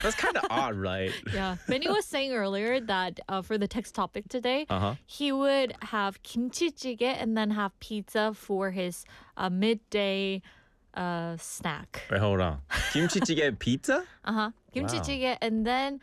That's kind of odd, right? Yeah. Benny was saying earlier that for the text topic today, Uh-huh. he would have kimchi jjigae and then have pizza for his midday snack. Wait, hold on. Kimchi jjigae pizza? Kimchi Wow. jjigae and then